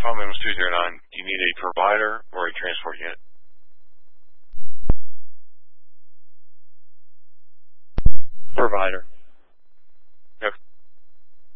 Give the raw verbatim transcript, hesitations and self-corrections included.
Tom Amos two zero nine. Do you need a provider or a transport unit? Provider.